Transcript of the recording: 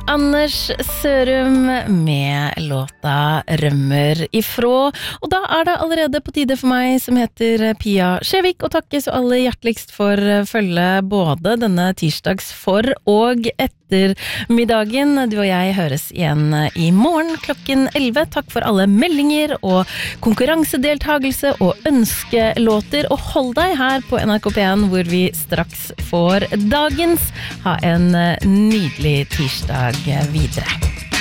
Anders Sørum med låta Rømmer ifrå. Og da det allerede på tide for meg som heter Pia Skjevik å takke så alle hjerteligst for følge både denne tirsdags for og ettermiddagen. Du og jeg høres igjen i morgen klokken 11. Takk for alle meldinger og konkurransedeltagelse og ønskelåter. Og hold deg her på NRK P1 hvor vi straks får dagens. Ha en nydelig tirsdag videre.